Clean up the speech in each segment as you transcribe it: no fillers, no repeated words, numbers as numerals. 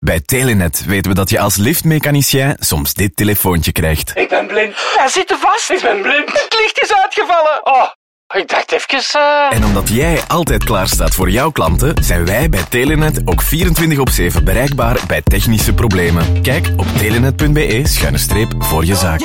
Bij Telenet weten we dat je als liftmechanicien soms dit telefoontje krijgt. Ik ben blind. Hij zit er vast. Ik ben blind. Het licht is uitgevallen. Oh, ik dacht even... En omdat jij altijd klaar staat voor jouw klanten, zijn wij bij Telenet ook 24/7 bereikbaar bij technische problemen. Kijk op telenet.be/voor je zaak.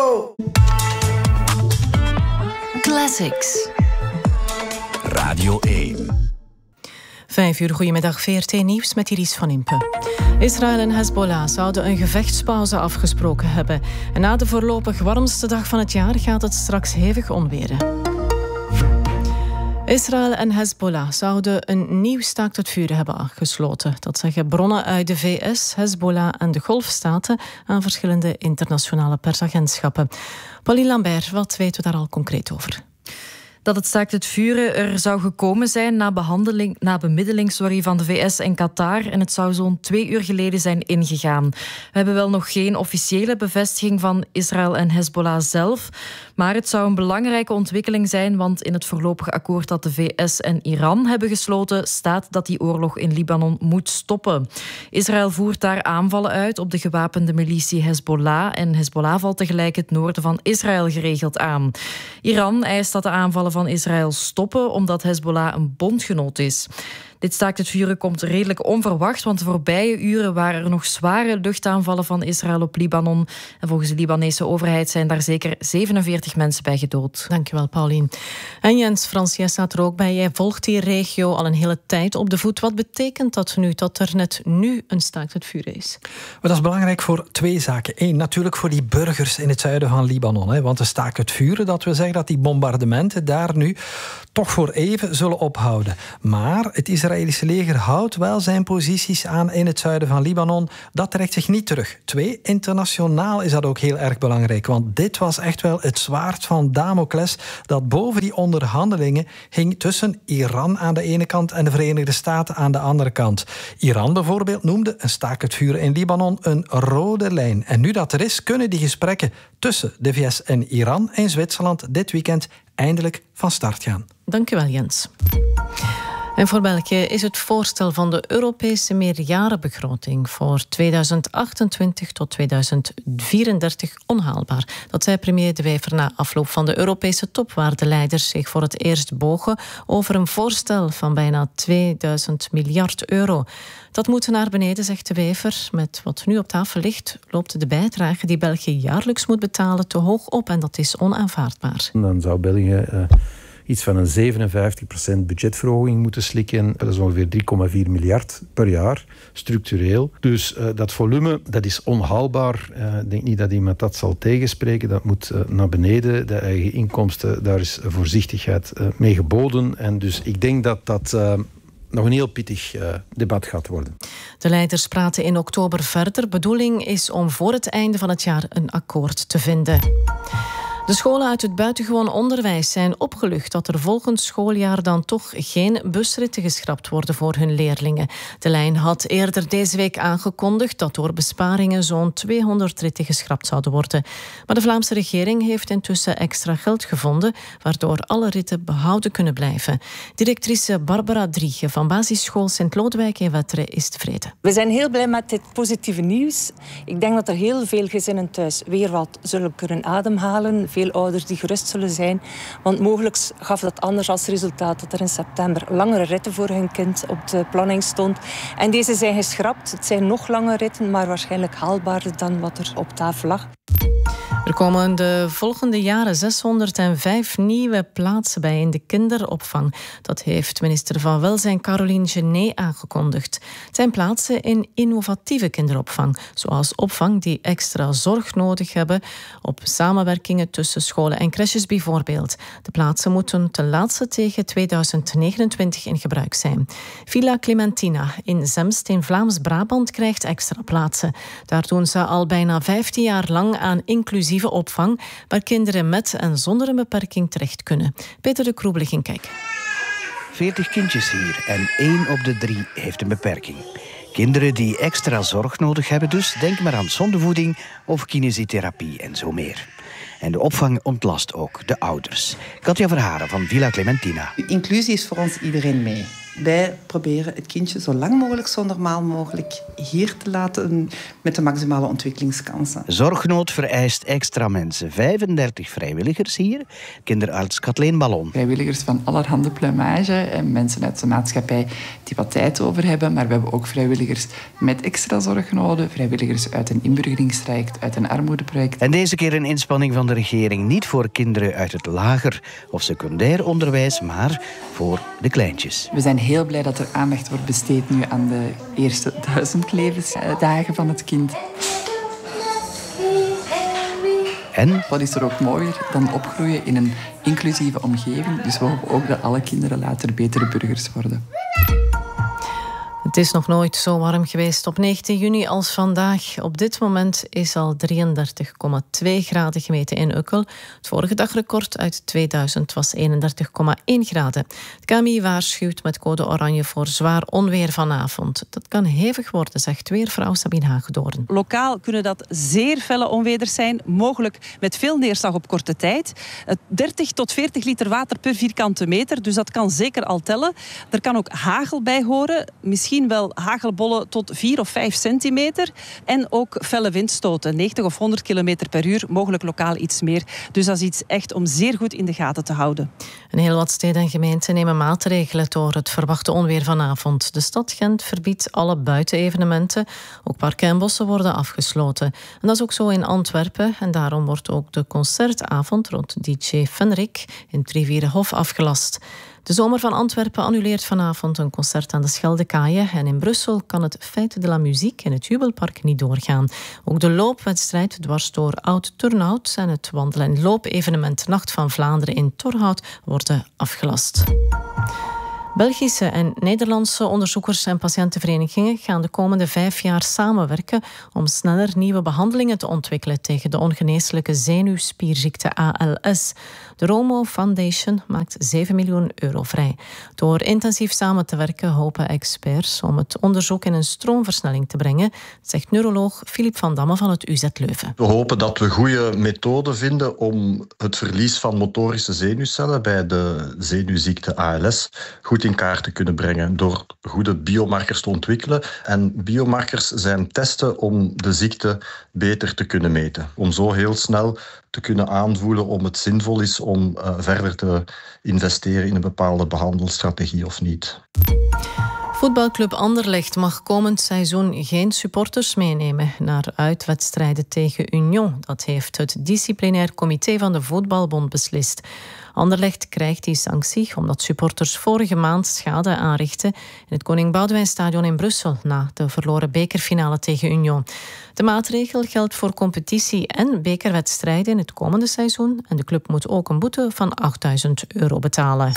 Classics. Radio 1. 5 uur, goedemiddag, VRT Nieuws met Iris van Impe. Israël en Hezbollah zouden een gevechtspauze afgesproken hebben. En na de voorlopig warmste dag van het jaar gaat het straks hevig onweren. Israël en Hezbollah zouden een nieuw staakt het vuren hebben afgesloten. Dat zeggen bronnen uit de VS, Hezbollah en de Golfstaten aan verschillende internationale persagentschappen. Pauline Lambert, wat weten we daar al concreet over? Dat het staakt het vuren er zou gekomen zijn na bemiddeling van de VS en Qatar. En het zou zo'n 2 uur geleden zijn ingegaan. We hebben wel nog geen officiële bevestiging van Israël en Hezbollah zelf. Maar het zou een belangrijke ontwikkeling zijn, want in het voorlopige akkoord dat de VS en Iran hebben gesloten staat dat die oorlog in Libanon moet stoppen. Israël voert daar aanvallen uit op de gewapende militie Hezbollah. En Hezbollah valt tegelijk het noorden van Israël geregeld aan. Iran eist dat de aanvallen van Israël stoppen, omdat Hezbollah een bondgenoot is. Dit staakt het vuren komt redelijk onverwacht, want de voorbije uren waren er nog zware luchtaanvallen van Israël op Libanon. En volgens de Libanese overheid zijn daar zeker 47 mensen bij gedood. Dankjewel, Paulien. En Jens Frans, jij staat er ook bij. Jij volgt die regio al een hele tijd op de voet. Wat betekent dat nu, dat er net nu een staakt het vuren is? Maar dat is belangrijk voor 2 zaken. 1, natuurlijk voor die burgers in het zuiden van Libanon. Hè, want de staakt het vuren, dat wil zeggen dat die bombardementen daar nu toch voor even zullen ophouden. Maar het Israëlische leger houdt wel zijn posities aan in het zuiden van Libanon. Dat trekt zich niet terug. 2, internationaal is dat ook heel erg belangrijk. Want dit was echt wel het zwaard van Damocles dat boven die onderhandelingen hing tussen Iran aan de ene kant en de Verenigde Staten aan de andere kant. Iran bijvoorbeeld noemde een staakt het vuren in Libanon een rode lijn. En nu dat er is, kunnen die gesprekken tussen de VS en Iran en Zwitserland dit weekend eindelijk van start gaan. Dankjewel, Jens. En voor België is het voorstel van de Europese meerjarenbegroting voor 2028 tot 2034 onhaalbaar. Dat zei premier De Wever na afloop van de Europese top, waar de leiders zich voor het eerst bogen over een voorstel van bijna 2000 miljard euro. Dat moet naar beneden, zegt De Wever. Met wat nu op tafel ligt, loopt de bijdrage die België jaarlijks moet betalen te hoog op en dat is onaanvaardbaar. Dan zou België iets van een 57% budgetverhoging moeten slikken. Dat is ongeveer 3,4 miljard per jaar, structureel. Dus dat volume, dat is onhaalbaar. Ik denk niet dat iemand dat zal tegenspreken. Dat moet naar beneden. De eigen inkomsten, daar is voorzichtigheid mee geboden. En dus ik denk dat dat nog een heel pittig debat gaat worden. De leiders praten in oktober verder. Bedoeling is om voor het einde van het jaar een akkoord te vinden. De scholen uit het buitengewoon onderwijs zijn opgelucht dat er volgend schooljaar dan toch geen busritten geschrapt worden voor hun leerlingen. De lijn had eerder deze week aangekondigd dat door besparingen zo'n 200 ritten geschrapt zouden worden. Maar de Vlaamse regering heeft intussen extra geld gevonden, waardoor alle ritten behouden kunnen blijven. Directrice Barbara Driege van basisschool Sint-Lodewijk in Wetteren is tevreden. We zijn heel blij met dit positieve nieuws. Ik denk dat er heel veel gezinnen thuis weer wat zullen kunnen ademhalen. Veel ouders die gerust zullen zijn. Want mogelijk gaf dat anders als resultaat dat er in september langere ritten voor hun kind op de planning stond. En deze zijn geschrapt. Het zijn nog lange ritten, maar waarschijnlijk haalbaarder dan wat er op tafel lag. Er komen de volgende jaren 605 nieuwe plaatsen bij in de kinderopvang. Dat heeft minister van Welzijn Caroline Genet aangekondigd. Het zijn plaatsen in innovatieve kinderopvang, zoals opvang die extra zorg nodig hebben, op samenwerkingen tussen scholen en crèches bijvoorbeeld. De plaatsen moeten ten laatste tegen 2029 in gebruik zijn. Villa Clementina in Zemst in Vlaams-Brabant krijgt extra plaatsen. Daar doen ze al bijna 15 jaar lang aan inclusieve opvang, waar kinderen met en zonder een beperking terecht kunnen. Peter de Kroebel ging kijken. 40 kindjes hier en 1 op de 3 heeft een beperking. Kinderen die extra zorg nodig hebben dus, denk maar aan zondevoeding of kinesietherapie en zo meer. En de opvang ontlast ook de ouders. Katja Verharen van Villa Clementina. Inclusie is voor ons iedereen mee. Wij proberen het kindje zo lang mogelijk, zo normaal mogelijk hier te laten met de maximale ontwikkelingskansen. Zorgnood vereist extra mensen. 35 vrijwilligers hier. Kinderarts Kathleen Ballon. Vrijwilligers van allerhande pluimage en mensen uit de maatschappij die wat tijd over hebben. Maar we hebben ook vrijwilligers met extra zorgnoden, vrijwilligers uit een inburgeringstraject, uit een armoedeproject. En deze keer een inspanning van de regering. Niet voor kinderen uit het lager of secundair onderwijs, maar voor de kleintjes. We zijn heel blij dat er aandacht wordt besteed nu aan de eerste 1000 levensdagen van het kind. En wat is er ook mooier dan opgroeien in een inclusieve omgeving. Dus we hopen ook dat alle kinderen later betere burgers worden. Het is nog nooit zo warm geweest op 19 juni als vandaag. Op dit moment is al 33,2 graden gemeten in Ukkel. Het vorige dagrecord uit 2000 was 31,1 graden. Het KMI waarschuwt met code oranje voor zwaar onweer vanavond. Dat kan hevig worden, zegt weervrouw Sabine Hagedoorn. Lokaal kunnen dat zeer felle onweders zijn, mogelijk met veel neerslag op korte tijd. 30 tot 40 liter water per vierkante meter, dus dat kan zeker al tellen. Er kan ook hagel bij horen, misschien wel hagelbollen tot 4 of 5 centimeter. En ook felle windstoten, 90 of 100 kilometer per uur, mogelijk lokaal iets meer. Dus dat is iets echt om zeer goed in de gaten te houden. En heel wat steden en gemeenten nemen maatregelen door het verwachte onweer vanavond. De stad Gent verbiedt alle buitenevenementen. Ook parken en bossen worden afgesloten. En dat is ook zo in Antwerpen. En daarom wordt ook de concertavond rond DJ Fenrik in Trivierenhof afgelast. De Zomer van Antwerpen annuleert vanavond een concert aan de Scheldekaaien. En in Brussel kan het Fête de la Musique in het Jubelpark niet doorgaan. Ook de loopwedstrijd dwars door Oud-Turnhout en het wandel- en loopevenement Nacht van Vlaanderen in Torhout worden afgelast. Belgische en Nederlandse onderzoekers en patiëntenverenigingen gaan de komende 5 jaar samenwerken om sneller nieuwe behandelingen te ontwikkelen tegen de ongeneeslijke zenuwspierziekte ALS. De Romo Foundation maakt 7 miljoen euro vrij. Door intensief samen te werken hopen experts om het onderzoek in een stroomversnelling te brengen, zegt neuroloog Filip van Damme van het UZ Leuven. We hopen dat we goede methoden vinden om het verlies van motorische zenuwcellen bij de zenuwziekte ALS goed in kaart te kunnen brengen door goede biomarkers te ontwikkelen. En biomarkers zijn testen om de ziekte beter te kunnen meten. Om zo heel snel te kunnen aanvoelen om het zinvol is om verder te investeren in een bepaalde behandelstrategie of niet. Voetbalclub Anderlecht mag komend seizoen geen supporters meenemen naar uitwedstrijden tegen Union. Dat heeft het disciplinair comité van de Voetbalbond beslist. Anderlecht krijgt die sanctie omdat supporters vorige maand schade aanrichten in het Koning Boudewijnstadion in Brussel na de verloren bekerfinale tegen Union. De maatregel geldt voor competitie- en bekerwedstrijden in het komende seizoen en de club moet ook een boete van €8.000 betalen.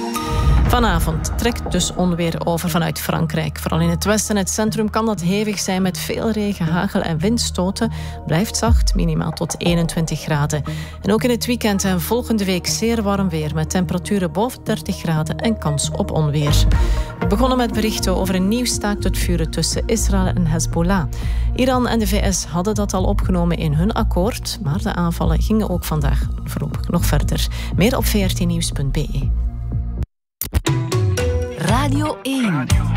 Vanavond trekt dus onweer over vanuit Frankrijk. Vooral in het westen en het centrum kan dat hevig zijn met veel regen, hagel en windstoten. Blijft zacht, minimaal tot 21 graden. En ook in het weekend en volgende week zeer warm weer met temperaturen boven 30 graden en kans op onweer. We begonnen met berichten over een nieuw staakt het vuren tussen Israël en Hezbollah. Iran en de VS hadden dat al opgenomen in hun akkoord, maar de aanvallen gingen ook vandaag voorlopig nog verder. Meer op vrtnieuws.be. Radio 1.